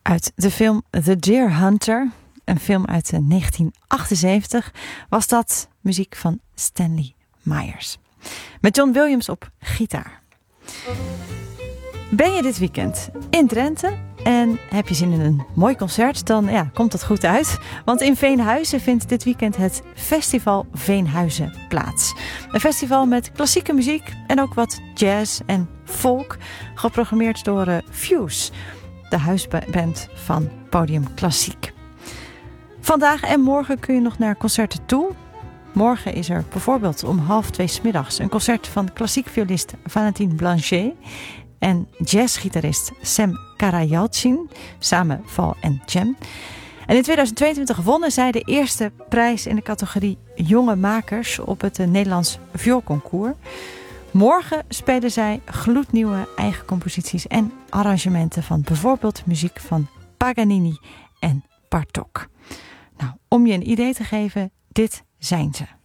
Uit de film The Deer Hunter, een film uit 1978, was dat muziek van Stanley Myers. Met John Williams op gitaar. Ben je dit weekend in Drenthe en heb je zin in een mooi concert, dan komt dat goed uit. Want in Veenhuizen vindt dit weekend het Festival Veenhuizen plaats. Een festival met klassieke muziek en ook wat jazz en folk, geprogrammeerd door Fuse, de huisband van Podium Klassiek. Vandaag en morgen kun je nog naar concerten toe. Morgen is er bijvoorbeeld om 1:30 's middags een concert van klassiek violist Valentin Blanchet en jazzgitarist Sam Karayalcin, samen val en jam. En in 2022 wonnen zij de eerste prijs in de categorie Jonge Makers op het Nederlands Vioolconcours. Morgen spelen zij gloednieuwe eigen composities en arrangementen van bijvoorbeeld muziek van Paganini en Bartók. Nou, om je een idee te geven, dit zijn ze.